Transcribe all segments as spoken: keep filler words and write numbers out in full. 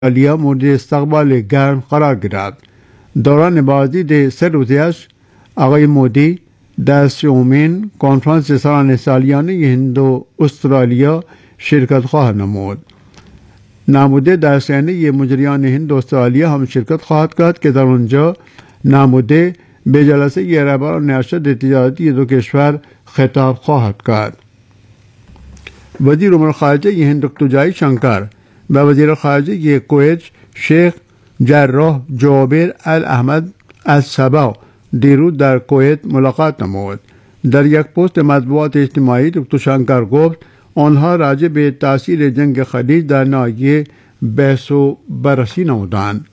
استرالیا مورد استقبال گرم قرار گرفت. دوران بازدید سه روزه‌اش آقای مودی در سومین کنفرانس سالانه سالیانه هند و استرالیا شرکت خواهد نمود. نموده در صحنه مجریان هند و استرالیا هم شرکت خواهد کرد که در آنجا نموده به جلسه رهبران ارشد تجارتی دو کشور خطاب خواهد کرد. وزیر امور خارجه هند دکتر جای شنکر و وزیر خارجه کویت شیخ جراح جابر الاحمد از سبا دیروز در کویت ملاقات نمود. در یک پست مطبوعات اجتماعی دکتر شنکر گفت آنها راجع به تاثیر جنگ خلیج در ناحیه بحث و بررسی نمودند.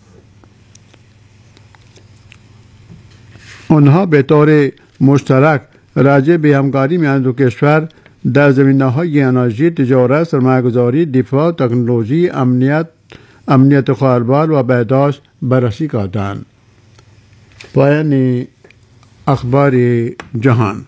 آنها به طور مشترک راجع به همکاری میان دو کشور در زمینه‌های انرژی، تجارت، سرمایه‌گذاری، دفاع، تکنولوژی، امنیت، امنیت خودروار و بهداشت بررسی کردند. پایان اخبار جهان.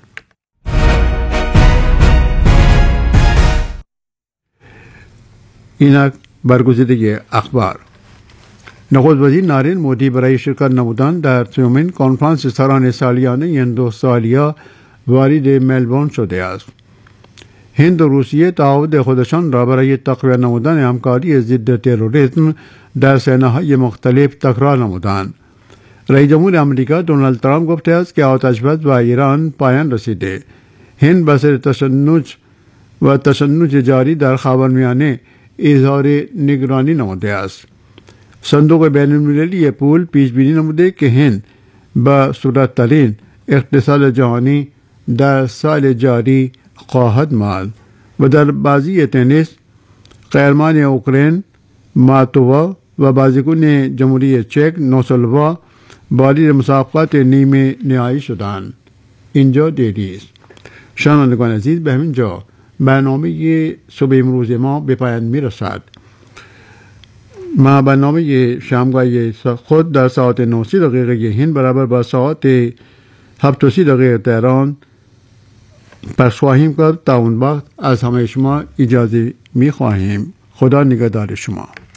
اینک برگزیدگی اخبار. نخست وزیر نارین مودی برای شرکت نمودن در سومین کنفرانس سالانه سالیانه هند و استرالیا وارد ملبورن شده است. هند و روسیه تعهد خودشان را برای تقویت نمودن همکاری ضد تروریسم در صحنه‌های مختلف تکرار نمودند. رئیس جمهور امریکا دونالد ترامپ گفته است که آتشبس با ایران پایان رسیده. هند بسر تشنج و تشنج جاری در خاورمیانه اظهار نگرانی نموده است. صندوق بین المللی پول پیش بینی نموده که هند با سرعت‌ترین اقتصاد جهانی در سال جاری خواهد ماند و در بازی تنیس قهرمان اوکراین ماتووا و بازیکن جمهوری چک نوسلوا بالای مسابقات نیمه نهایی شدند. اینجا دیری است. شنوندگان عزیز، به همین جا برنامه صبح امروز ما به پایان می رسد. ما برنامه شامگاهی خود در ساعت نه و سی دقیقه هند برابر با ساعت هفت و سی دقیقه تهران پخش خواهیم کرد. تا اون وقت از همه شما اجازه می خواهیم. خدا نگهدار شما.